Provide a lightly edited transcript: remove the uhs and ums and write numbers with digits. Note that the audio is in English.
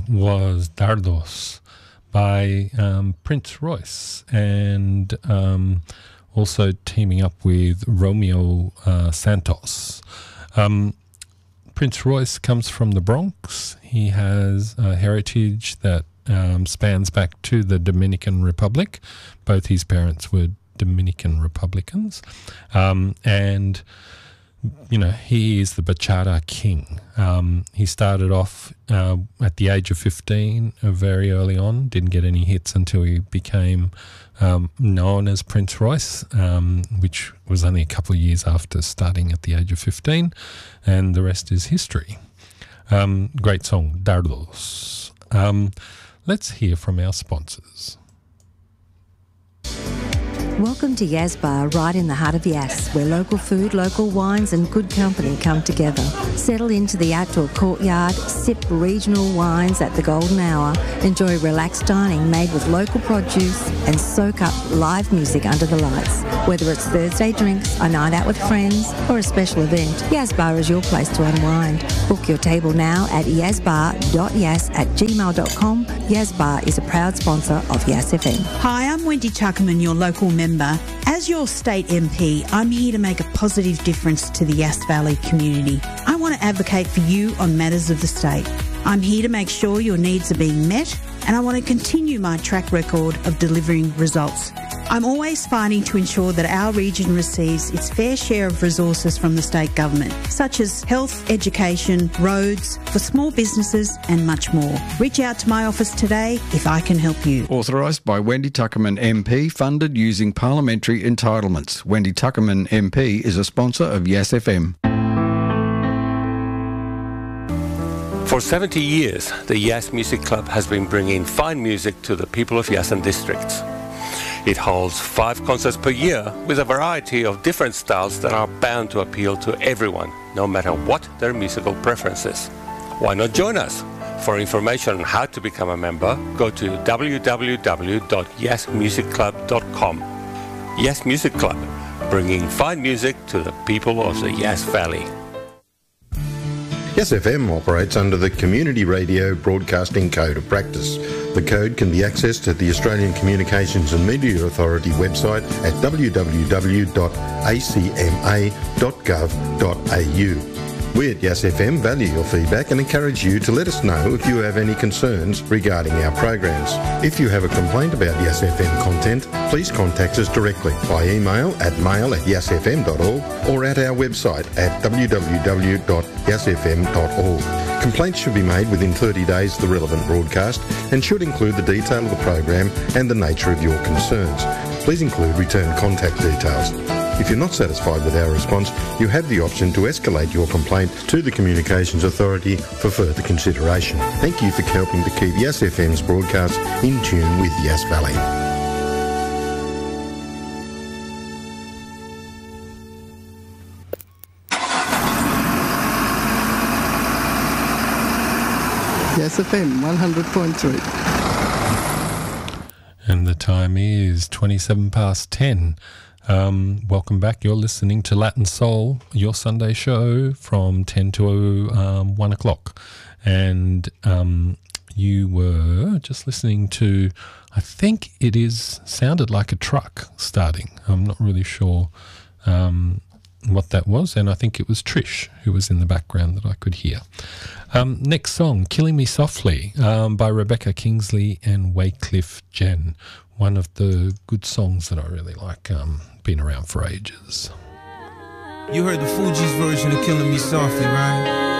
was Dardos by Prince Royce, and also teaming up with Romeo Santos. Prince Royce comes from the Bronx. He has a heritage that spans back to the Dominican Republic. Both his parents were Dominican Republicans. And you know, he is the bachata king. He started off at the age of 15, very early on, didn't get any hits until he became known as Prince Royce, which was only a couple of years after starting at the age of 15, and the rest is history. Great song, Dardos. Let's hear from our sponsors. Welcome to Yas Bar, right in the heart of Yas, where local food, local wines and good company come together. Settle into the outdoor courtyard, sip regional wines at the golden hour, enjoy relaxed dining made with local produce, and soak up live music under the lights. Whether it's Thursday drinks, a night out with friends, or a special event, Yas Bar is your place to unwind. Book your table now at yasbar.yas@gmail.com. Yas Bar is a proud sponsor of Yas FM. Hi, I'm Wendy Tuckerman, your local member. As your state MP, I'm here to make a positive difference to the Yass Valley community. I want to advocate for you on matters of the state. I'm here to make sure your needs are being met, and I want to continue my track record of delivering results. I'm always fighting to ensure that our region receives its fair share of resources from the state government, such as health, education, roads, for small businesses and much more. Reach out to my office today if I can help you. Authorised by Wendy Tuckerman MP, funded using parliamentary entitlements. Wendy Tuckerman MP is a sponsor of Yas FM. For 70 years, the Yas Music Club has been bringing fine music to the people of Yas and districts. It holds 5 concerts per year with a variety of different styles that are bound to appeal to everyone, no matter what their musical preferences. Why not join us? For information on how to become a member, go to www.yasmusicclub.com. Yas Music Club, bringing fine music to the people of the Yas Valley. Yas FM operates under the Community Radio Broadcasting Code of Practice. The code can be accessed at the Australian Communications and Media Authority website at www.acma.gov.au. We at Yas FM value your feedback and encourage you to let us know if you have any concerns regarding our programs. If you have a complaint about Yas FM content, please contact us directly by email at mail@yasfm.org or at our website at www.yasfm.org. Complaints should be made within 30 days of the relevant broadcast and should include the detail of the program and the nature of your concerns. Please include return contact details. If you're not satisfied with our response, you have the option to escalate your complaint to the Communications Authority for further consideration. Thank you for helping to keep Yas FM's broadcasts in tune with Yas Valley. Yas FM 100.3. And the time is 27 past 10. Welcome back. You're listening to Latin Soul, your Sunday show from 10 to 1 o'clock. And you were just listening to, I think it sounded like a truck starting. I'm not really sure what that was. And I think it was Trish who was in the background that I could hear. Next song, Killing Me Softly, by Rebecca Kingsley and Wycliffe Jean. One of the good songs that I really like, been around for ages. You heard the Fugees version of Killing Me Softly, right?